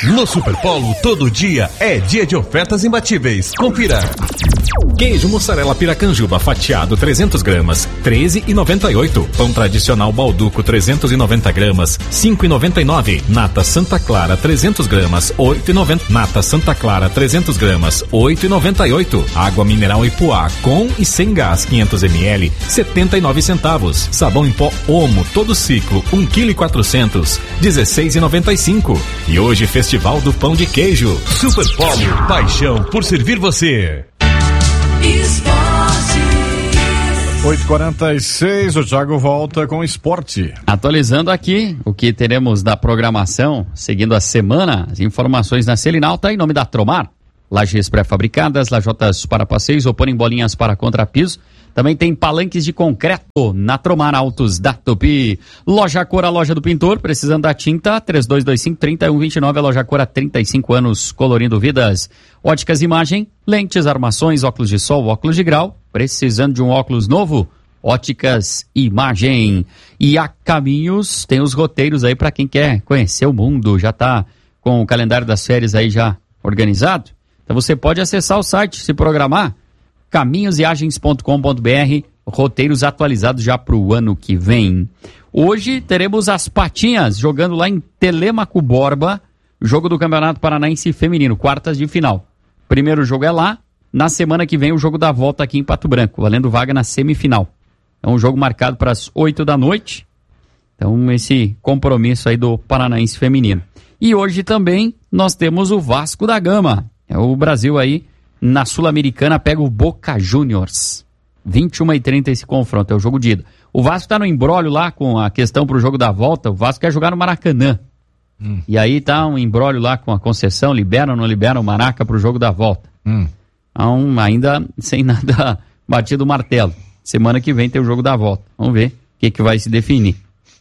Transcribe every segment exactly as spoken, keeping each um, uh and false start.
No Superpolo, todo dia é dia de ofertas imbatíveis. Confira. Queijo mussarela piracanjuba fatiado trezentos gramas, treze e noventa e oito. Pão tradicional balduco trezentos e noventa gramas, cinco e noventa e nove. Nata Santa Clara trezentos gramas, oito e noventa. Nata Santa Clara trezentos gramas, oito e noventa e oito. Água mineral Ipuá com e sem gás quinhentos mililitros, setenta e nove centavos. Sabão em pó Omo todo ciclo, um quilo e quatrocentos, dezesseis e noventa e cinco. E hoje Festival do Pão de Queijo. Superpolo, paixão por servir você. oito e quarenta e seis, o Thiago volta com esporte. Atualizando aqui o que teremos da programação, seguindo a semana, as informações na Selinalta em nome da Tromar. Lajes pré-fabricadas, lajotas para passeios, oporem bolinhas para contrapiso. Também tem palanques de concreto na Tromar Autos da Tupi. Loja Cor, a loja do pintor, precisando da tinta, três dois dois cinco, três um dois nove, a Loja Cor há trinta e cinco anos, colorindo vidas. Óticas Imagem, lentes, armações, óculos de sol, óculos de grau, precisando de um óculos novo? Óticas Imagem. E a Caminhos tem os roteiros aí para quem quer conhecer o mundo, já tá com o calendário das férias aí já organizado? Então você pode acessar o site, se programar, caminhos viagens ponto com ponto b r, roteiros atualizados já para o ano que vem. Hoje teremos as Patinhas jogando lá em Telêmaco Borba, jogo do Campeonato Paranaense Feminino, quartas de final. Primeiro jogo é lá, na semana que vem o jogo da volta aqui em Pato Branco, valendo vaga na semifinal. É um jogo marcado para as oito da noite, então esse compromisso aí do Paranaense Feminino. E hoje também nós temos o Vasco da Gama, é o Brasil aí, na Sul-Americana pega o Boca Juniors. vinte e uma e trinta esse confronto, é o jogo de ida. O Vasco tá no imbróglio lá com a questão pro jogo da volta. O Vasco quer jogar no Maracanã. Hum. E aí tá um imbróglio lá com a concessão, liberam ou não liberam o Maraca pro jogo da volta. Hum. Então, ainda sem nada batido o martelo. Semana que vem tem o jogo da volta. Vamos ver o que, que vai se definir.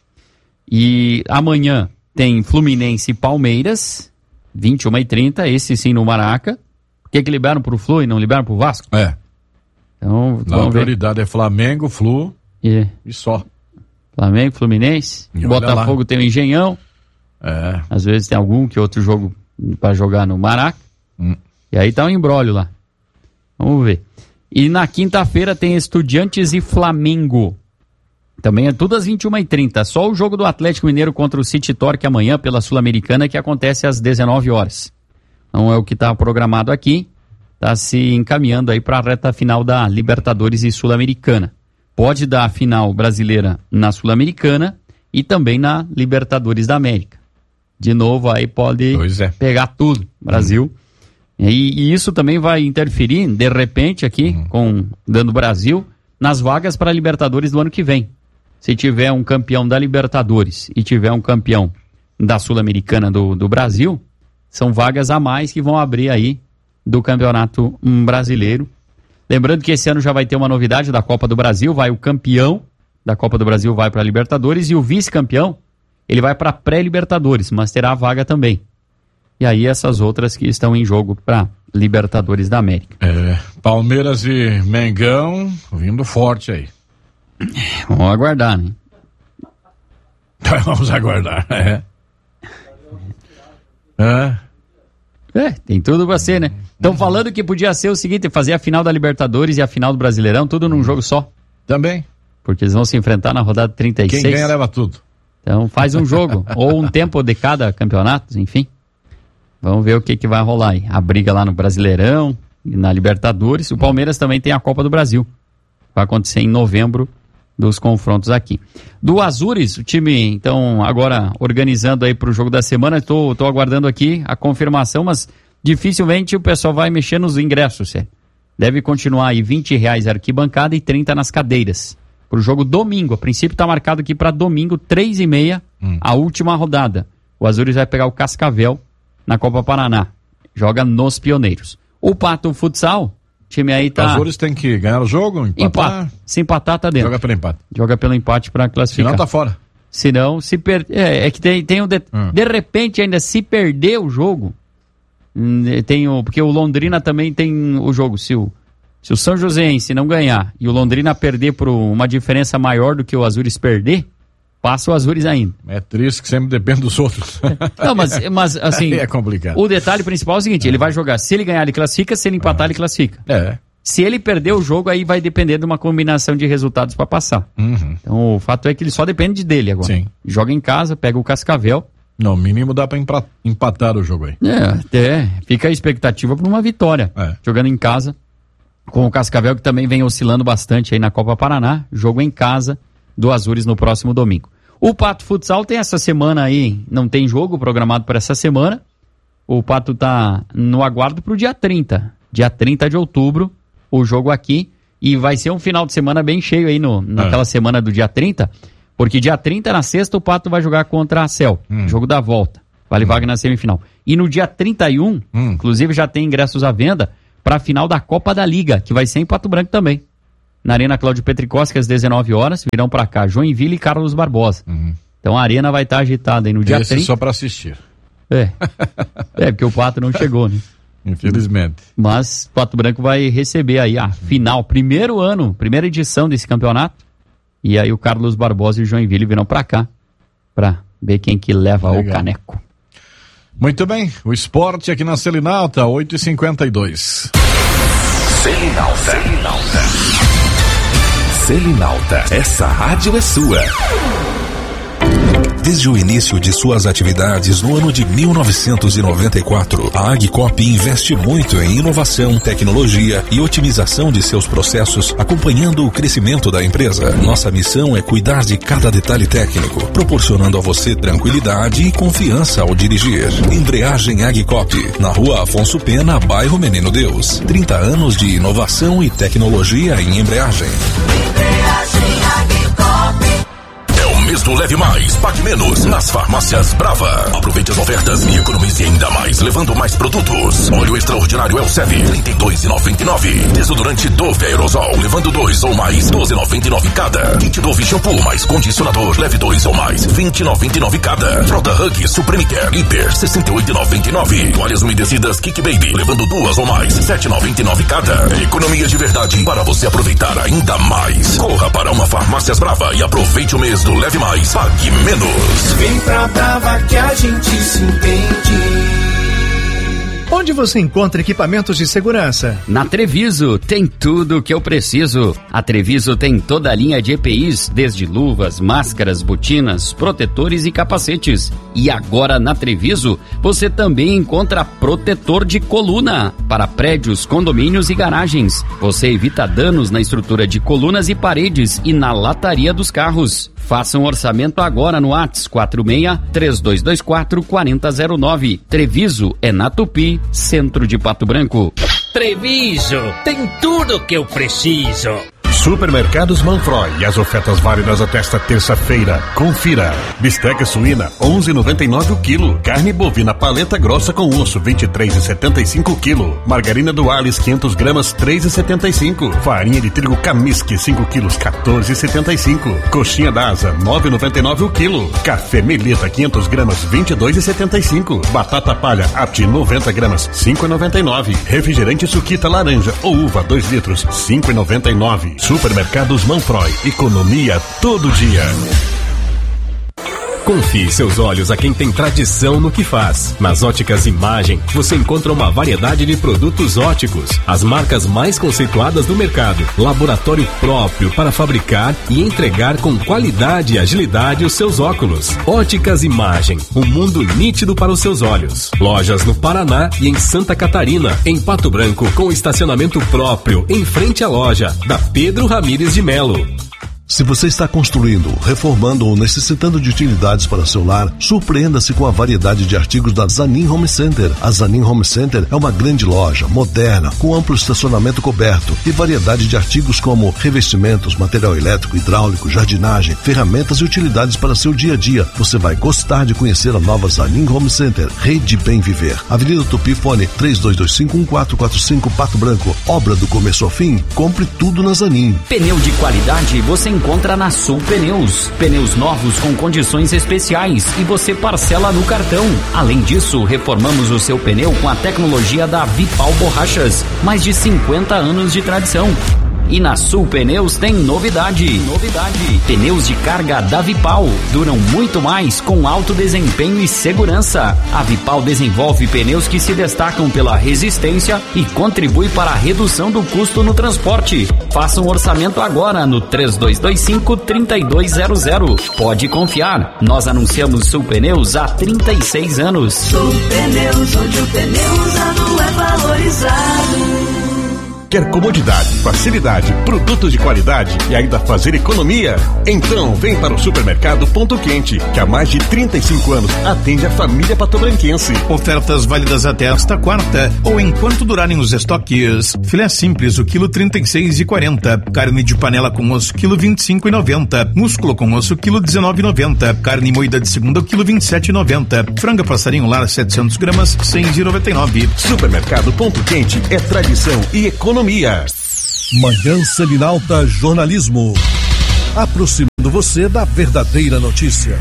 E amanhã tem Fluminense e Palmeiras, vinte e uma e trinta, esse sim no Maraca. Por que que liberam pro Flu e não liberam pro Vasco? É. Então, a prioridade é Flamengo, Flu e, e só. Flamengo, Fluminense, e Botafogo tem o Engenhão. É. Às vezes tem algum que outro jogo para jogar no Maraca. Hum. E aí tá um imbróglio lá. Vamos ver. E na quinta-feira tem Estudiantes e Flamengo. Também é tudo às vinte e uma e trinta. Só o jogo do Atlético Mineiro contra o City Torque amanhã pela Sul-Americana que acontece às dezenove horas. Não é o que está programado aqui. Está se encaminhando aí para a reta final da Libertadores e Sul-Americana. Pode dar a final brasileira na Sul-Americana e também na Libertadores da América. De novo, aí pode é. pegar tudo, Brasil. Hum. E, e isso também vai interferir, de repente, aqui, hum. com dando Brasil, nas vagas para a Libertadores do ano que vem. Se tiver um campeão da Libertadores e tiver um campeão da Sul-Americana do, do Brasil, são vagas a mais que vão abrir aí do Campeonato Brasileiro. Lembrando que esse ano já vai ter uma novidade da Copa do Brasil, vai o campeão da Copa do Brasil vai para a Libertadores e o vice-campeão, ele vai para a pré-Libertadores, mas terá a vaga também. E aí essas outras que estão em jogo para Libertadores da América. É, Palmeiras e Mengão vindo forte aí. Vamos aguardar, né? Vamos aguardar, é. É. É, tem tudo pra ser, né? Estão falando que podia ser o seguinte, fazer a final da Libertadores e a final do Brasileirão, tudo num jogo só. Também. Porque eles vão se enfrentar na rodada trinta e seis. Quem ganha leva tudo. Então faz um jogo, ou um tempo de cada campeonato, enfim. Vamos ver o que, que vai rolar aí. A briga lá no Brasileirão e na Libertadores. O Palmeiras também tem a Copa do Brasil. Vai acontecer em novembro dos confrontos aqui. Do Azures, o time, então, agora organizando aí pro jogo da semana. Estou tô, tô aguardando aqui a confirmação, mas dificilmente o pessoal vai mexer nos ingressos, sério. Deve continuar aí vinte reais a arquibancada e trinta nas cadeiras. Pro jogo domingo. A princípio está marcado aqui para domingo, três e meia, hum. a última rodada. O Azures vai pegar o Cascavel na Copa Paraná. Joga nos Pioneiros. O Pato Futsal, o time aí tá... O Azures tem que ganhar o jogo, empatar? Empate. Se empatar, tá dentro. Joga pelo empate. Joga pelo empate para classificar. Senão tá fora. Senão, se per... é, é que tem, tem um... De... Hum. de repente, ainda se perder o jogo, tem o... porque o Londrina também tem o jogo. Se o, se o São Joséense não ganhar e o Londrina perder por uma diferença maior do que o Azures perder, passa o Azures ainda. É triste que sempre depende dos outros. Não, mas, mas assim... é complicado. O detalhe principal é o seguinte, é. ele vai jogar, se ele ganhar ele classifica, se ele empatar é. ele classifica. É. Se ele perder o jogo, aí vai depender de uma combinação de resultados para passar. Uhum. Então o fato é que ele só depende dele agora. Sim. Joga em casa, pega o Cascavel. No mínimo dá para empatar o jogo aí. É, até fica a expectativa para uma vitória. É. Jogando em casa, com o Cascavel que também vem oscilando bastante aí na Copa Paraná. Jogo em casa do Azures no próximo domingo. O Pato Futsal tem essa semana aí, não tem jogo programado para essa semana. O Pato tá no aguardo pro dia trinta. Dia trinta de outubro, o jogo aqui. E vai ser um final de semana bem cheio aí no, naquela é. semana do dia trinta. Porque dia trinta, na sexta, o Pato vai jogar contra a Cel. Hum. Jogo da volta. Vale hum. vaga na semifinal. E no dia trinta e um, hum. inclusive já tem ingressos à venda para a final da Copa da Liga, que vai ser em Pato Branco também. Na Arena Cláudio Petrikowski, às dezenove horas, virão para cá Joinville e Carlos Barbosa. Uhum. Então a arena vai estar tá agitada aí no dia Esse trinta. Só para assistir. É. É, porque o Pato não chegou, né? Infelizmente. Mas Pato Branco vai receber aí a final, primeiro ano, primeira edição desse campeonato. E aí o Carlos Barbosa e o Joinville virão para cá para ver quem que leva Legal. o caneco. Muito bem, o esporte aqui na Selinalta, oito e cinquenta e dois. Selinalta. Selinalta. Selinalta, essa rádio é sua. Desde o início de suas atividades no ano de mil novecentos e noventa e quatro, a Agcop investe muito em inovação, tecnologia e otimização de seus processos, acompanhando o crescimento da empresa. Nossa missão é cuidar de cada detalhe técnico, proporcionando a você tranquilidade e confiança ao dirigir. Embreagem Agcop, na Rua Afonso Pena, bairro Menino Deus. trinta anos de inovação e tecnologia em embreagem. Embreagem Agcop. Mês do Leve Mais, Pague Menos, nas farmácias Brava. Aproveite as ofertas e economize ainda mais, levando mais produtos. Óleo extraordinário Elsev, trinta e dois reais e noventa e nove centavos. Desodorante Dove Aerosol, levando dois ou mais, doze reais e noventa e nove centavos cada. Kit Dove Shampoo mais condicionador, leve dois ou mais, vinte reais e noventa e nove centavos cada. Fralda Hug Supreme Care Hiper, sessenta e oito reais e noventa e nove centavos. Toalhas umedecidas Kick Baby, levando duas ou mais, sete reais e noventa e nove centavos cada. Economia de verdade para você aproveitar ainda mais. Corra para uma Farmácias Brava e aproveite o mês do Leve Mais, Pague Menos. Vem pra Brava que a gente se entende. Onde você encontra equipamentos de segurança? Na Treviso, tem tudo o que eu preciso. A Treviso tem toda a linha de E P Is, desde luvas, máscaras, botinas, protetores e capacetes. E agora na Treviso, você também encontra protetor de coluna para prédios, condomínios e garagens. Você evita danos na estrutura de colunas e paredes e na lataria dos carros. Faça um orçamento agora no WhatsApp quatro seis, três dois dois quatro, quatro zero zero nove. Treviso é na Tupi, centro de Pato Branco. Treviso, tem tudo que eu preciso. Supermercados Manfroy e as ofertas válidas até esta terça-feira. Confira. Bisteca suína, onze reais e noventa e nove centavos o quilo. Carne bovina paleta grossa com osso, vinte e três reais e setenta e cinco centavos o quilo. Margarina Dualis, quinhentas gramas, três reais e setenta e cinco centavos. Farinha de trigo Kamiski, cinco quilos, quatorze reais e setenta e cinco centavos. Coxinha da Asa, nove reais e noventa e nove centavos o quilo. Café Melita, quinhentas gramas, vinte e dois reais e setenta e cinco centavos. Batata palha Apti, noventa gramas, cinco reais e noventa e nove centavos. Refrigerante Suquita laranja ou uva, dois litros, cinco reais e noventa e nove centavos. Supermercados Manfroy, economia todo dia. Confie seus olhos a quem tem tradição no que faz. Nas Óticas Imagem, você encontra uma variedade de produtos óticos, as marcas mais conceituadas do mercado, laboratório próprio para fabricar e entregar com qualidade e agilidade os seus óculos. Óticas Imagem, um mundo nítido para os seus olhos. Lojas no Paraná e em Santa Catarina, em Pato Branco, com estacionamento próprio em frente à loja da Pedro Ramires de Melo. Se você está construindo, reformando ou necessitando de utilidades para seu lar, surpreenda-se com a variedade de artigos da Zanin Home Center. A Zanin Home Center é uma grande loja, moderna, com amplo estacionamento coberto e variedade de artigos como revestimentos, material elétrico, hidráulico, jardinagem, ferramentas e utilidades para seu dia a dia. Você vai gostar de conhecer a nova Zanin Home Center, Rede Bem Viver. Avenida Tupi, fone três dois dois cinco, um quatro quatro cinco, Pato Branco. Obra do começo ao fim, compre tudo na Zanin. Pneu de qualidade você encontra na Sul Pneus. Pneus novos com condições especiais e você parcela no cartão. Além disso, reformamos o seu pneu com a tecnologia da Vipal Borrachas. Mais de cinquenta anos de tradição. E na Sul Pneus tem novidade. Novidade. Pneus de carga da Vipal duram muito mais com alto desempenho e segurança. A Vipal desenvolve pneus que se destacam pela resistência e contribui para a redução do custo no transporte. Faça um orçamento agora no três dois dois cinco, três dois zero zero. Pode confiar, nós anunciamos Sul Pneus há trinta e seis anos. Sul Pneus, onde o pneu usado é valorizado. Quer comodidade, facilidade, produtos de qualidade e ainda fazer economia? Então vem para o Supermercado Ponto Quente, que há mais de trinta e cinco anos atende a família patobranquense. Ofertas válidas até esta quarta ou enquanto durarem os estoques. Filé simples, o quilo trinta e seis e quarenta. Carne de panela com osso, quilo vinte e cinco e noventa. Músculo com osso, quilo dezenove e noventa. Carne moída de segunda, quilo vinte e sete e noventa. Franga passarinho lar, setecentos gramas, seis e noventa e nove. Supermercado Ponto Quente é tradição e economia. Manhã Selinalta Jornalismo, aproximando você da verdadeira notícia.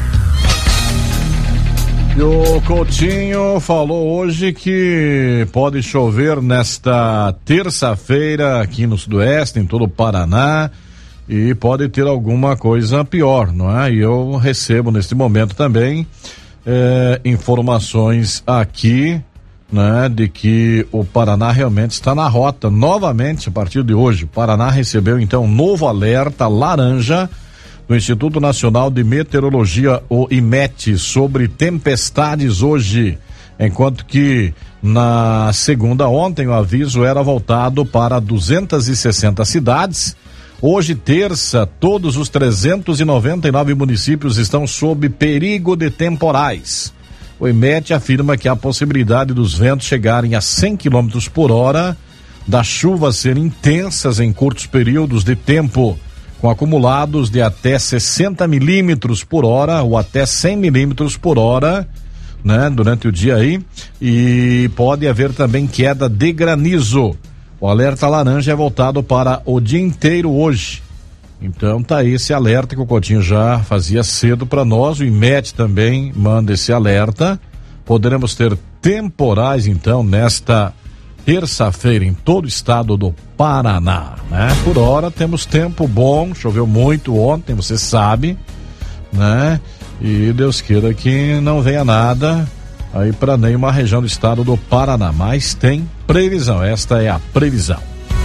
E o Coutinho falou hoje que pode chover nesta terça-feira aqui no Sudoeste, em todo o Paraná, e pode ter alguma coisa pior, não é? E eu recebo neste momento também eh, informações aqui, né, de que o Paraná realmente está na rota novamente a partir de hoje. O Paraná recebeu então um novo alerta laranja do Instituto Nacional de Meteorologia, o I M E T, sobre tempestades hoje, enquanto que na segunda ontem o aviso era voltado para duzentas e sessenta cidades. Hoje, terça, todos os trezentos e noventa e nove municípios estão sob perigo de temporais. O I M E T afirma que há a possibilidade dos ventos chegarem a cem quilômetros por hora, das chuvas serem intensas em curtos períodos de tempo, com acumulados de até sessenta milímetros por hora ou até cem milímetros por hora, né, durante o dia aí, e pode haver também queda de granizo. O alerta laranja é voltado para o dia inteiro hoje. Então tá aí esse alerta que o Coutinho já fazia cedo para nós. O I M E T também manda esse alerta. Poderemos ter temporais então nesta terça-feira em todo o estado do Paraná, né? Por hora temos tempo bom, choveu muito ontem, você sabe, né? E Deus queira que não venha nada aí para nenhuma região do estado do Paraná, mas tem previsão, esta é a previsão.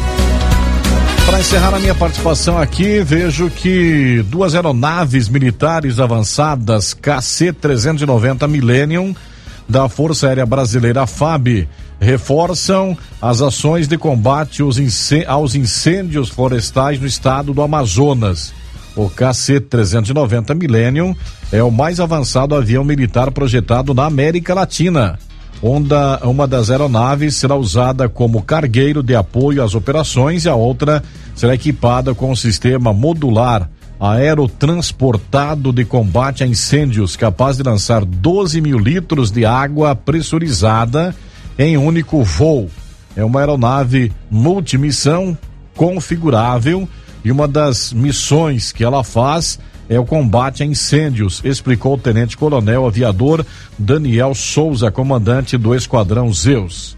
Para encerrar a minha participação aqui, vejo que duas aeronaves militares avançadas K C trezentos e noventa Millennium da Força Aérea Brasileira FAB reforçam as ações de combate aos incêndios florestais no estado do Amazonas. O K C trezentos e noventa Millennium é o mais avançado avião militar projetado na América Latina. Onda, uma das aeronaves será usada como cargueiro de apoio às operações e a outra será equipada com um sistema modular aerotransportado de combate a incêndios, capaz de lançar doze mil litros de água pressurizada em um único voo. É uma aeronave multimissão configurável e uma das missões que ela faz é o combate a incêndios, explicou o tenente-coronel aviador Daniel Souza, comandante do Esquadrão Zeus.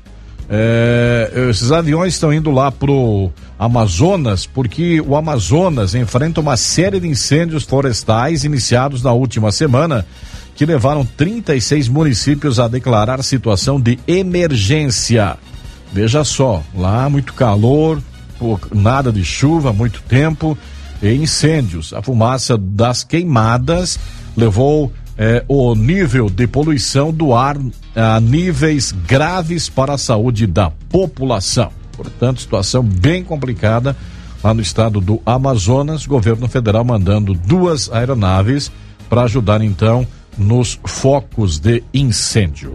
É, esses aviões estão indo lá pro Amazonas porque o Amazonas enfrenta uma série de incêndios florestais iniciados na última semana que levaram trinta e seis municípios a declarar situação de emergência. Veja só, lá muito calor, nada de chuva, muito tempo e incêndios. A fumaça das queimadas levou eh, o nível de poluição do ar a níveis graves para a saúde da população. Portanto, situação bem complicada lá no estado do Amazonas. Governo federal mandando duas aeronaves para ajudar então nos focos de incêndio.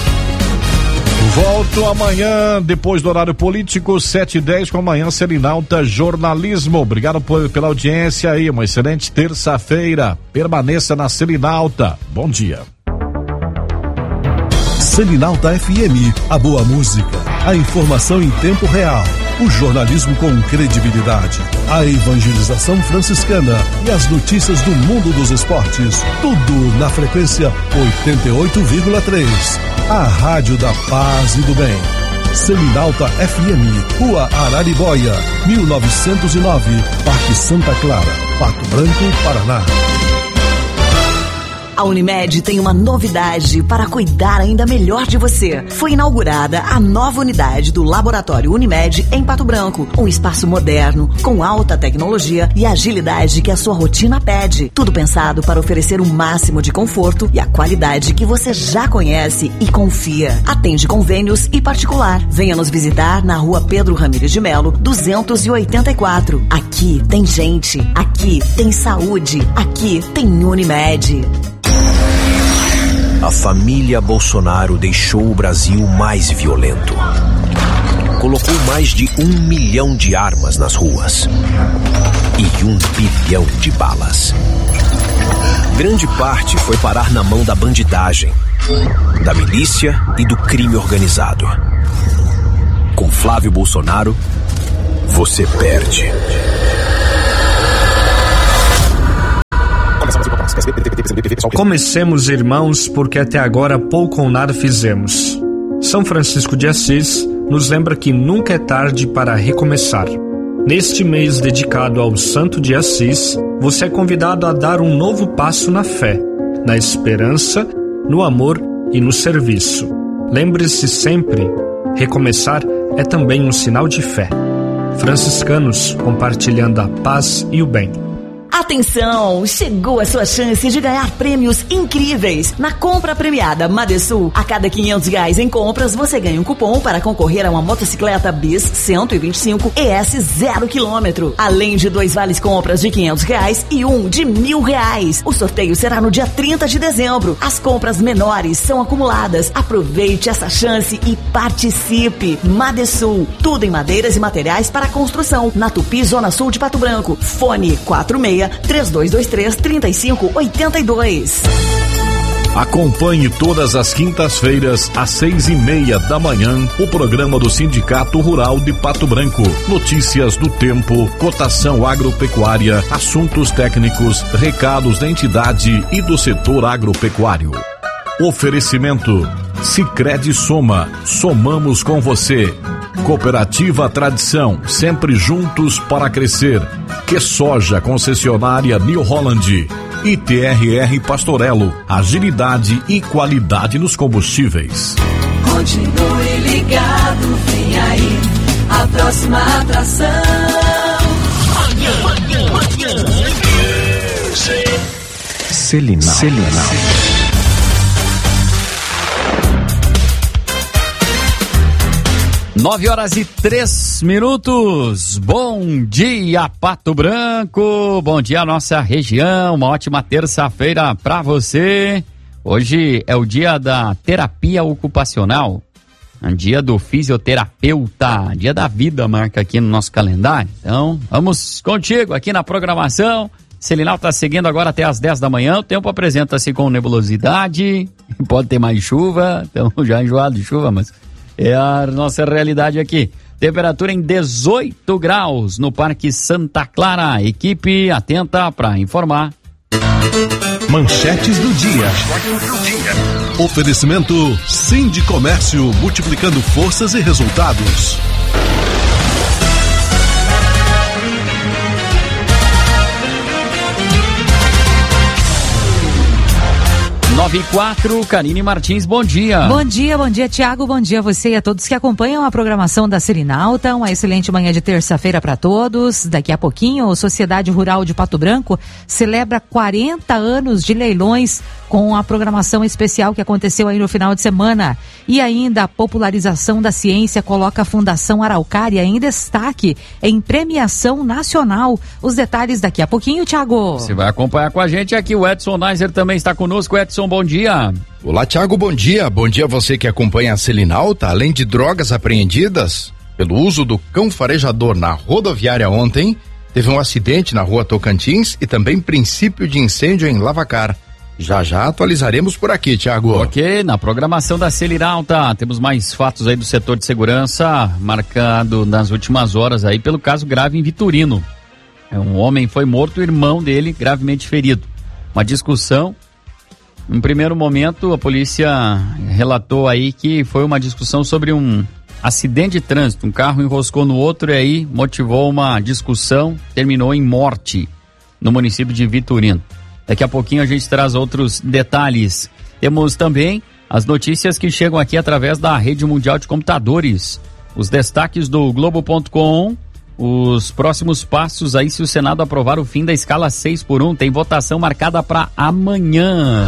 Volto amanhã, depois do horário político, sete e dez, com amanhã Selinalta Jornalismo. Obrigado por, pela audiência aí, uma excelente terça-feira. Permaneça na Selinalta. Bom dia. Selinalta F M, a boa música, a informação em tempo real, o jornalismo com credibilidade, a evangelização franciscana e as notícias do mundo dos esportes. Tudo na frequência oitenta e oito vírgula três. A Rádio da Paz e do Bem. Selinalta F M, Rua Araribóia, mil novecentos e nove, Parque Santa Clara, Pato Branco, Paraná. A Unimed tem uma novidade para cuidar ainda melhor de você. Foi inaugurada a nova unidade do Laboratório Unimed em Pato Branco. Um espaço moderno, com alta tecnologia e agilidade que a sua rotina pede. Tudo pensado para oferecer o máximo de conforto e a qualidade que você já conhece e confia. Atende convênios e particular. Venha nos visitar na Rua Pedro Ramires de Melo, duzentos e oitenta e quatro. Aqui tem gente, aqui tem saúde, aqui tem Unimed. A família Bolsonaro deixou o Brasil mais violento. Colocou mais de um milhão de armas nas ruas e um bilhão de balas. Grande parte foi parar na mão da bandidagem, da milícia e do crime organizado. Com Flávio Bolsonaro, você perde. Comecemos, irmãos, porque até agora pouco ou nada fizemos. São Francisco de Assis nos lembra que nunca é tarde para recomeçar. Neste mês dedicado ao Santo de Assis, você é convidado a dar um novo passo na fé, na esperança, no amor e no serviço. Lembre-se sempre, recomeçar é também um sinal de fé. Franciscanos compartilhando a paz e o bem. Atenção! Chegou a sua chance de ganhar prêmios incríveis. Na compra premiada Madesul, a cada quinhentos reais em compras, você ganha um cupom para concorrer a uma motocicleta Bis cento e vinte e cinco E S zero quilômetro. Além de dois vales compras de quinhentos reais e um de mil reais. O sorteio será no dia trinta de dezembro. As compras menores são acumuladas. Aproveite essa chance e participe. Madesul, tudo em madeiras e materiais para construção. Na Tupi, Zona Sul de Pato Branco. Fone quatro seis três dois dois três, três cinco oito dois. Acompanhe todas as quintas-feiras, às seis e meia da manhã, o programa do Sindicato Rural de Pato Branco. Notícias do tempo, cotação agropecuária, assuntos técnicos, recados da entidade e do setor agropecuário. Oferecimento Sicredi Soma, somamos com você. Cooperativa Tradição, sempre juntos para crescer. Que Soja, concessionária New Holland. I T R R Pastorello, agilidade e qualidade nos combustíveis. Continue ligado, vem aí a próxima atração. Manhã, manhã, manhã. Selinal. Selinal. Nove horas e três minutos. Bom dia, Pato Branco. Bom dia, nossa região. Uma ótima terça-feira para você. Hoje é o dia da terapia ocupacional. Um dia do fisioterapeuta. Dia da vida marca aqui no nosso calendário. Então, vamos contigo aqui na programação. Selinal está seguindo agora até as dez da manhã. O tempo apresenta-se com nebulosidade. Pode ter mais chuva. Então, já enjoado de chuva, mas é a nossa realidade aqui. Temperatura em dezoito graus no Parque Santa Clara. Equipe atenta para informar. Manchetes do dia. Oferecimento Sindicomércio, multiplicando forças e resultados. nove e quatro, Karine Martins, bom dia. Bom dia, bom dia, Tiago, bom dia a você e a todos que acompanham a programação da Selinalta. Uma excelente manhã de terça-feira para todos. Daqui a pouquinho, a Sociedade Rural de Pato Branco celebra quarenta anos de leilões com a programação especial que aconteceu aí no final de semana. E ainda a popularização da ciência coloca a Fundação Araucária em destaque em premiação nacional. Os detalhes daqui a pouquinho, Tiago. Você vai acompanhar com a gente aqui. O Edson Neiser também está conosco. Edson, bom dia. Olá, Tiago, bom dia. Bom dia a você que acompanha a Selinalta. Além de drogas apreendidas pelo uso do cão farejador na rodoviária ontem, teve um acidente na rua Tocantins e também princípio de incêndio em Lavacar. Já já atualizaremos por aqui, Tiago. Ok, na programação da Selinalta temos mais fatos aí do setor de segurança, marcado nas últimas horas aí pelo caso grave em Vitorino. Um homem foi morto, o irmão dele gravemente ferido. Uma discussão. Em primeiro momento, a polícia relatou aí que foi uma discussão sobre um acidente de trânsito, um carro enroscou no outro e aí motivou uma discussão, terminou em morte no município de Vitorino. Daqui a pouquinho a gente traz outros detalhes. Temos também as notícias que chegam aqui através da Rede Mundial de Computadores. Os destaques do Globo ponto com, os próximos passos aí se o Senado aprovar o fim da escala seis por um, tem votação marcada para amanhã.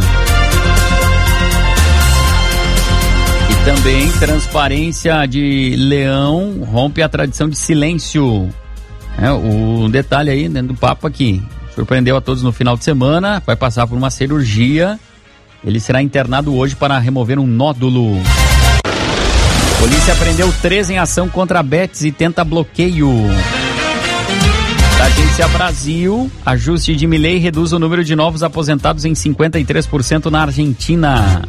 E também transparência de Leão rompe a tradição de silêncio. É, o detalhe aí dentro do papo aqui, surpreendeu a todos no final de semana, vai passar por uma cirurgia, ele será internado hoje para remover um nódulo. Polícia prendeu três em ação contra a Betis e tenta bloqueio. Da Agência Brasil, ajuste de Milei reduz o número de novos aposentados em cinquenta e três por cento na Argentina.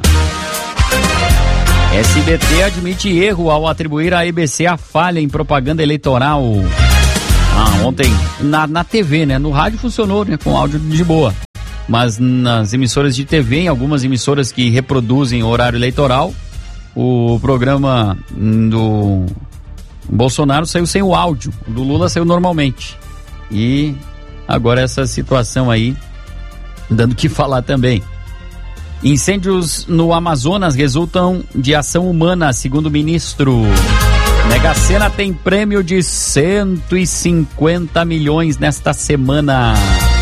S B T admite erro ao atribuir à E B C a falha em propaganda eleitoral. Ah, ontem na, na T V, né? No rádio funcionou, né? Com áudio de boa. Mas nas emissoras de T V, em algumas emissoras que reproduzem o horário eleitoral, o programa do Bolsonaro saiu sem o áudio, o do Lula saiu normalmente. E agora essa situação aí, dando o que falar também. Incêndios no Amazonas resultam de ação humana, segundo o ministro. Mega Sena tem prêmio de cento e cinquenta milhões nesta semana.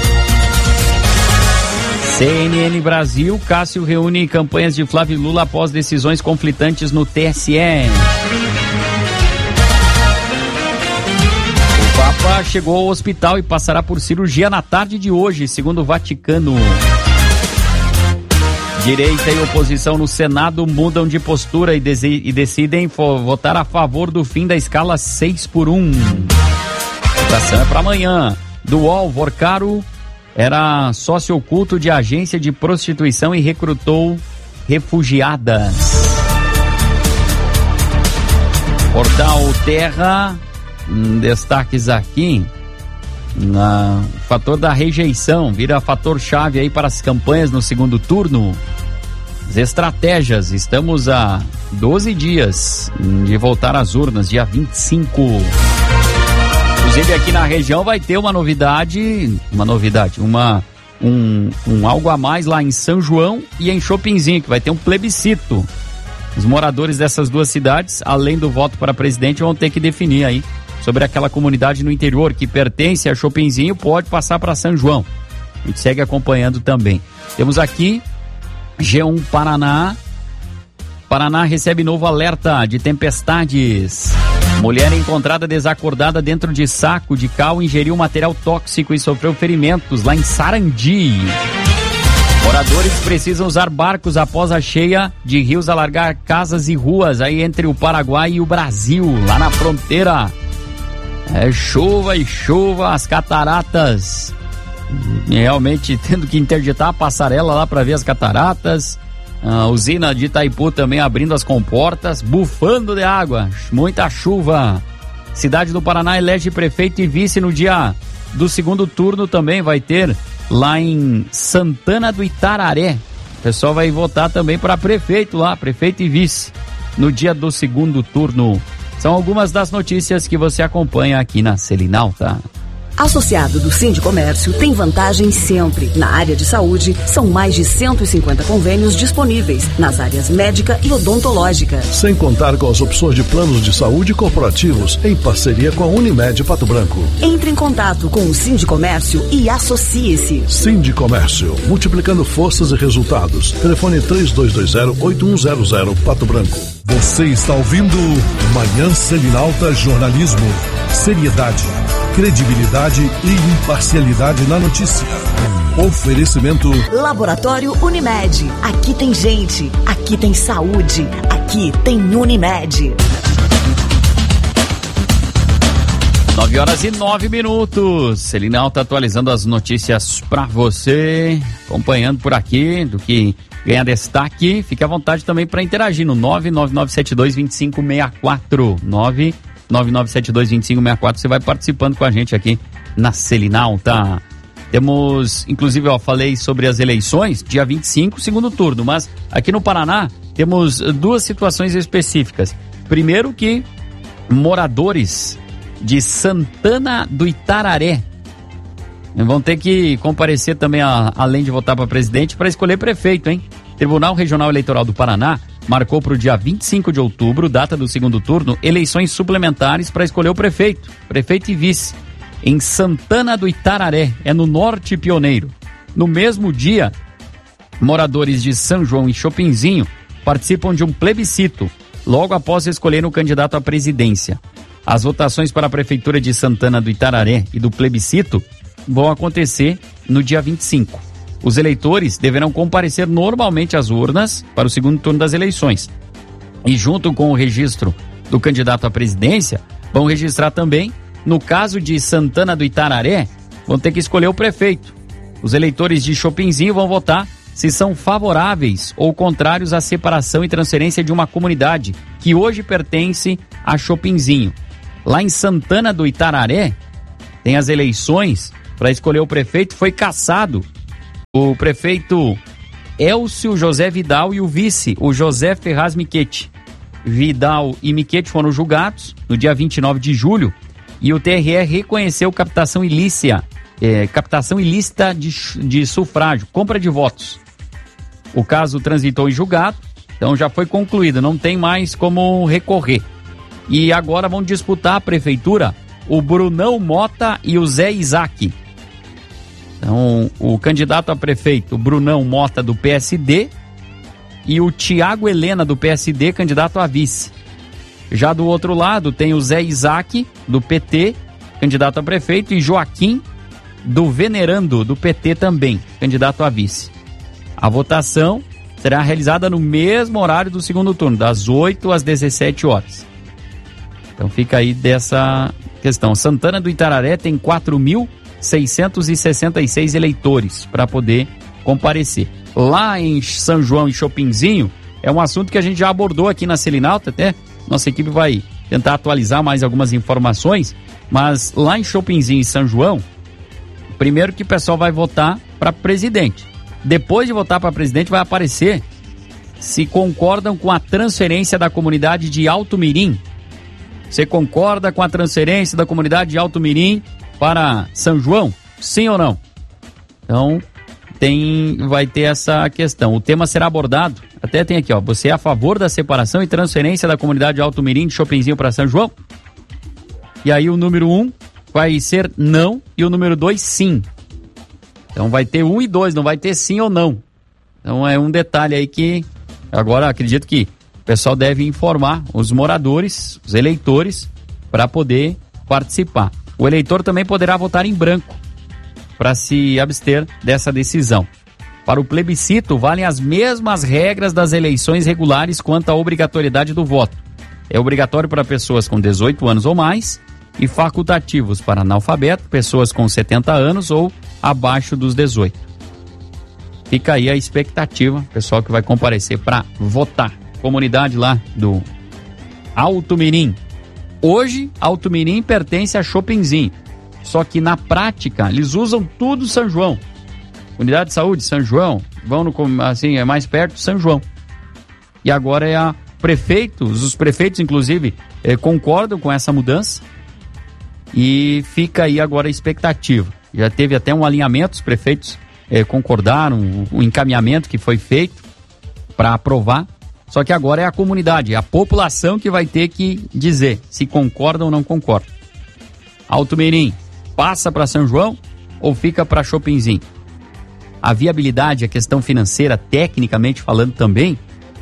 C N N Brasil, Cássio reúne campanhas de Flávio Lula após decisões conflitantes no T S E. O Papa chegou ao hospital e passará por cirurgia na tarde de hoje, segundo o Vaticano. Direita e oposição no Senado mudam de postura e, desi- e decidem fo- votar a favor do fim da escala seis por um. Votação é para amanhã. Do U O L, Vorcaro era sócio oculto de agência de prostituição e recrutou refugiadas. Portal Terra, hum, destaques aqui. Na, o fator da rejeição vira fator-chave aí para as campanhas no segundo turno. As estratégias, estamos a doze dias de voltar às urnas, dia vinte e cinco. Inclusive aqui na região vai ter uma novidade, uma novidade, uma, um, um algo a mais lá em São João e em Chopinzinho, que vai ter um plebiscito. Os moradores dessas duas cidades, além do voto para presidente, vão ter que definir aí sobre aquela comunidade no interior que pertence a Chopinzinho, pode passar para São João. A gente segue acompanhando também. Temos aqui G um Paraná. Paraná recebe novo alerta de tempestades. Mulher encontrada desacordada dentro de saco de cal ingeriu material tóxico e sofreu ferimentos lá em Sarandi. Moradores precisam usar barcos após a cheia de rios alargar casas e ruas aí entre o Paraguai e o Brasil, lá na fronteira. É chuva e chuva, as cataratas realmente tendo que interditar a passarela lá para ver as cataratas. A usina de Itaipu também abrindo as comportas, bufando de água, muita chuva. Cidade do Paraná elege prefeito e vice no dia do segundo turno, também vai ter lá em Santana do Itararé. O pessoal vai votar também para prefeito lá, prefeito e vice, no dia do segundo turno. São algumas das notícias que você acompanha aqui na Selinalta. Associado do Sindicomércio tem vantagem sempre. Na área de saúde, são mais de cento e cinquenta convênios disponíveis nas áreas médica e odontológica. Sem contar com as opções de planos de saúde corporativos em parceria com a Unimed Pato Branco. Entre em contato com o Sindicomércio e associe-se. Sindicomércio, multiplicando forças e resultados. Telefone três dois dois zero, oito um zero zero, Pato Branco. Você está ouvindo Manhã Selinalta Jornalismo. Seriedade, credibilidade e imparcialidade na notícia. Oferecimento Laboratório Unimed. Aqui tem gente, aqui tem saúde, aqui tem Unimed. nove horas e nove minutos. Selinalta atualizando as notícias para você, acompanhando por aqui do que ganha destaque. Fique à vontade também para interagir no nove nove nove sete dois, dois cinco seis quatro. nove nove nove sete dois, dois cinco seis quatro. Você vai participando com a gente aqui na Selinalta. Temos, inclusive, eu falei sobre as eleições, dia vinte e cinco, segundo turno, mas aqui no Paraná temos duas situações específicas. Primeiro que moradores de Santana do Itararé vão ter que comparecer também, a, além de votar para presidente, para escolher prefeito, hein? Tribunal Regional Eleitoral do Paraná marcou para o dia vinte e cinco de outubro, data do segundo turno, eleições suplementares para escolher o prefeito, prefeito e vice, em Santana do Itararé, é no Norte Pioneiro. No mesmo dia, moradores de São João e Chopinzinho participam de um plebiscito, logo após escolher um candidato à presidência. As votações para a Prefeitura de Santana do Itararé e do plebiscito vão acontecer no dia vinte e cinco. Os eleitores deverão comparecer normalmente às urnas para o segundo turno das eleições. E junto com o registro do candidato à presidência, vão registrar também, no caso de Santana do Itararé, vão ter que escolher o prefeito. Os eleitores de Chopinzinho vão votar se são favoráveis ou contrários à separação e transferência de uma comunidade que hoje pertence a Chopinzinho. Lá em Santana do Itararé, tem as eleições para escolher o prefeito, foi cassado o prefeito Elcio José Vidal e o vice, o José Ferraz Miquete. Vidal e Miquete foram julgados no dia vinte e nove de julho e o T R E reconheceu captação ilícita, é, captação ilícita de, de sufrágio, compra de votos. O caso transitou em julgado, então já foi concluído, não tem mais como recorrer. E agora vão disputar a prefeitura o Brunão Mota e o Zé Isaac. Então, o candidato a prefeito, Brunão Mota, do P S D, e o Tiago Helena, do P S D, candidato a vice. Já do outro lado, tem o Zé Isaac, do P T, candidato a prefeito, e Joaquim, do Venerando, do P T também, candidato a vice. A votação será realizada no mesmo horário do segundo turno, das oito às dezessete horas. Então fica aí dessa questão. Santana do Itararé tem quatro mil seiscentos e sessenta e seis eleitores para poder comparecer. Lá em São João e Chopinzinho, é um assunto que a gente já abordou aqui na Selinalta, até nossa equipe vai tentar atualizar mais algumas informações, mas lá em Chopinzinho e São João, primeiro que o pessoal vai votar para presidente. Depois de votar para presidente, vai aparecer se concordam com a transferência da comunidade de Alto Mirim. Você concorda com a transferência da comunidade de Alto Mirim para São João? Sim ou não? Então, tem, vai ter essa questão. O tema será abordado, até tem aqui, ó, você é a favor da separação e transferência da comunidade de Alto Mirim de Chopinzinho para São João? E aí o número um vai ser não e o número dois sim. Então vai ter um e dois, não vai ter sim ou não. Então é um detalhe aí que agora acredito que o pessoal deve informar os moradores, os eleitores, para poder participar. O eleitor também poderá votar em branco para se abster dessa decisão. Para o plebiscito, valem as mesmas regras das eleições regulares quanto à obrigatoriedade do voto. É obrigatório para pessoas com dezoito anos ou mais e facultativos para analfabeto, pessoas com setenta anos ou abaixo dos dezoito. Fica aí a expectativa, pessoal que vai comparecer para votar. Comunidade lá do Alto Mirim. Hoje, Alto Mirim pertence a Chopinzinho. Só que na prática, eles usam tudo São João. Unidade de Saúde, São João. Vão no, assim, é mais perto, São João. E agora é a prefeitos, os prefeitos, inclusive, eh, concordam com essa mudança. E fica aí agora a expectativa. Já teve até um alinhamento, os prefeitos eh, concordaram, o, o encaminhamento que foi feito para aprovar. Só que agora é a comunidade, é a população que vai ter que dizer se concorda ou não concorda. Alto Mirim passa para São João ou fica para Chopinzinho? A viabilidade, a questão financeira, tecnicamente falando também,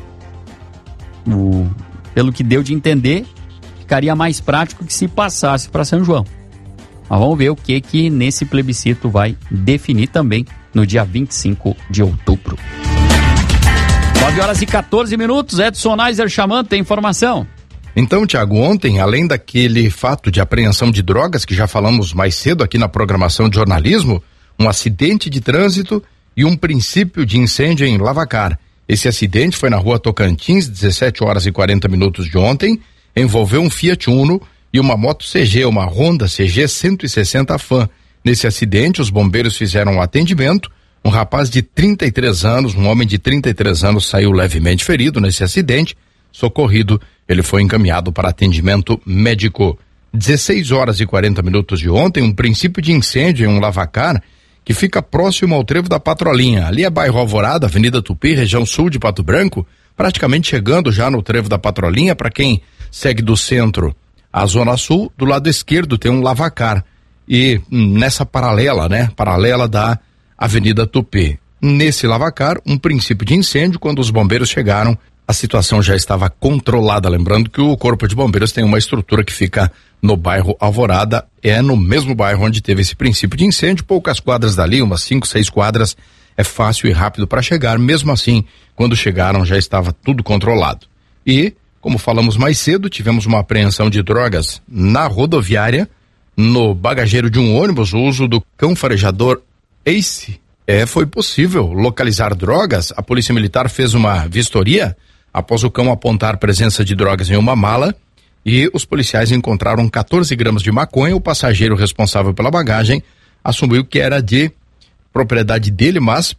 o, pelo que deu de entender, ficaria mais prático que se passasse para São João. Mas vamos ver o que que nesse plebiscito vai definir também no dia vinte e cinco de outubro. nove horas e quatorze minutos, Edson Neiser chamando, tem informação? Então, Tiago, ontem, além daquele fato de apreensão de drogas, que já falamos mais cedo aqui na programação de jornalismo, um acidente de trânsito e um princípio de incêndio em Lavacar. Esse acidente foi na rua Tocantins, dezessete horas e quarenta minutos de ontem, envolveu um Fiat Uno e uma moto C G, uma Honda C G cento e sessenta Fan. Nesse acidente, os bombeiros fizeram um atendimento. Um rapaz de trinta e três anos, um homem de trinta e três anos, saiu levemente ferido nesse acidente. socorrido, ele foi encaminhado para atendimento médico. dezesseis horas e quarenta minutos de ontem, um princípio de incêndio em um lavacar que fica próximo ao trevo da Patrolinha. Ali é bairro Alvorada, Avenida Tupi, região sul de Pato Branco, praticamente chegando já no trevo da Patrolinha. Para quem segue do centro à zona sul, do lado esquerdo tem um lavacar e hum, nessa paralela, né, paralela da Avenida Tupi. Nesse lavacar, um princípio de incêndio. Quando os bombeiros chegaram, a situação já estava controlada. Lembrando que o Corpo de Bombeiros tem uma estrutura que fica no bairro Alvorada, é no mesmo bairro onde teve esse princípio de incêndio, poucas quadras dali, umas cinco, seis quadras, é fácil e rápido para chegar. Mesmo assim, quando chegaram já estava tudo controlado. E, como falamos mais cedo, tivemos uma apreensão de drogas na rodoviária, no bagageiro de um ônibus. O uso do cão farejador Ace, é, foi possível localizar drogas. A Polícia Militar fez uma vistoria após o cão apontar presença de drogas em uma mala, e os policiais encontraram quatorze gramas de maconha. O passageiro responsável pela bagagem assumiu que era de propriedade dele, mas